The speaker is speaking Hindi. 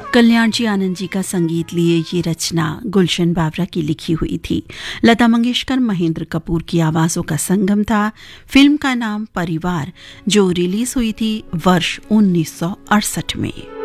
कल्याण जी आनंद जी का संगीत लिए ये रचना गुलशन बावरा की लिखी हुई थी। लता मंगेशकर महेंद्र कपूर की आवाजों का संगम था। फिल्म का नाम परिवार, जो रिलीज हुई थी वर्ष 1968 में।